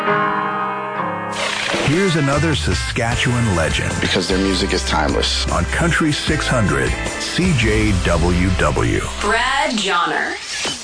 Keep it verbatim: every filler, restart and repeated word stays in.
Here's another Saskatchewan legend. Because their music is timeless. On Country six hundred, C J W W. Brad Johnner.